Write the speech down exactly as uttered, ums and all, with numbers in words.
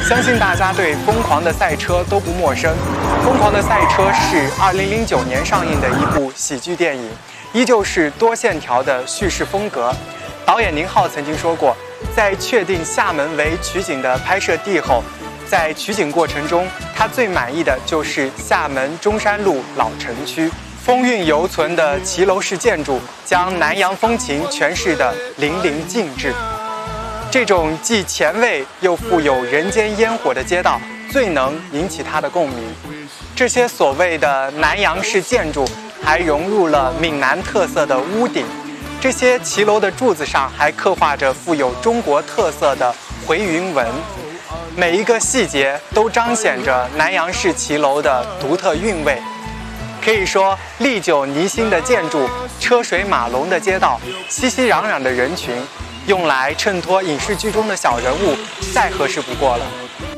相信大家对《疯狂的赛车》都不陌生，《疯狂的赛车》是二零零九年上映的一部喜剧电影，依旧是多线条的叙事风格。导演宁浩曾经说过，在确定厦门为取景的拍摄地后，在取景过程中，他最满意的就是厦门中山路老城区。风韵犹存的骑楼式建筑，将南洋风情诠释得淋漓尽致。这种既前卫又富有人间烟火的街道，最能引起他的共鸣。这些所谓的南洋式建筑，还融入了闽南特色的屋顶。这些骑楼的柱子上还刻画着富有中国特色的回云纹，每一个细节都彰显着南洋式骑楼的独特韵味。可以说，历久弥新的建筑、车水马龙的街道、熙熙攘攘的人群，用来衬托影视剧中的小人物，再合适不过了。